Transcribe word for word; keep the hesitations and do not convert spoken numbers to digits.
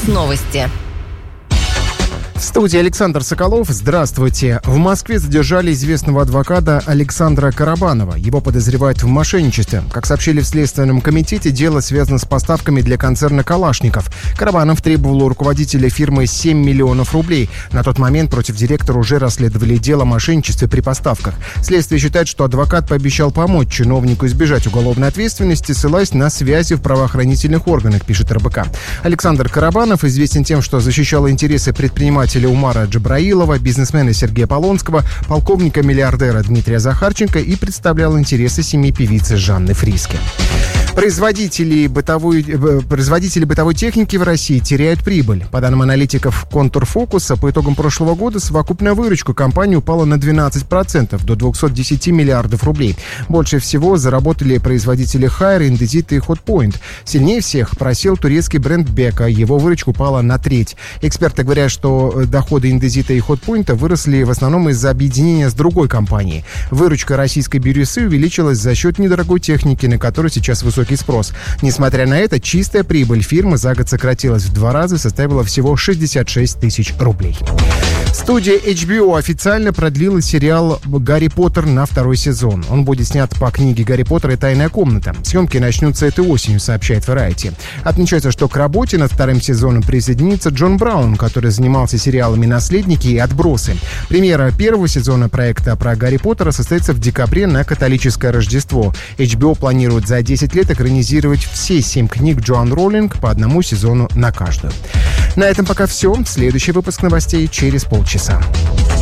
новости. В студии Александр Соколов. Здравствуйте. В Москве задержали известного адвоката Александра Карабанова. Его подозревают в мошенничестве. Как сообщили в Следственном комитете, дело связано с поставками для концерна «Калашников». Карабанов требовал у руководителя фирмы семь миллионов рублей. На тот момент против директора уже расследовали дело о мошенничестве при поставках. Следствие считает, что адвокат пообещал помочь чиновнику избежать уголовной ответственности, ссылаясь на связи в правоохранительных органах, пишет эр бэ ка. Александр Карабанов известен тем, что защищал интересы предпринимателей Умара Джабраилова, бизнесмена Сергея Полонского, полковника-миллиардера Дмитрия Захарченко и представлял интересы семьи певицы Жанны Фриске. Производители бытовой, производители бытовой техники в России теряют прибыль. По данным аналитиков Контур Фокуса, по итогам прошлого года совокупная выручка компании упала на двенадцать процентов, до двести десять миллиардов рублей. Больше всего заработали производители Хайер, Индезит и Hotpoint. Сильнее всех просел турецкий бренд Бека. Его выручка упала на треть. Эксперты говорят, что доходы Индезита и Hotpoint выросли в основном из-за объединения с другой компанией. Выручка российской бирюсы увеличилась за счет недорогой техники, на которую сейчас высокий спрос. Несмотря на это, чистая прибыль фирмы за год сократилась в два раза и составила всего шестьдесят шесть тысяч рублей. Студия эйч би о официально продлила сериал «Гарри Поттер» на второй сезон. Он будет снят по книге «Гарри Поттер и тайная комната». Съемки начнутся этой осенью, сообщает Variety. Отмечается, что к работе над вторым сезоном присоединится Джон Браун, который занимался сериалами «Наследники» и «Отбросы». Премьера первого сезона проекта про Гарри Поттера состоится в декабре на католическое Рождество. эйч би о планирует за десять лет экранизировать все семь книг Джоан Роулинг по одному сезону на каждую. На этом пока все. Следующий выпуск новостей через полчаса.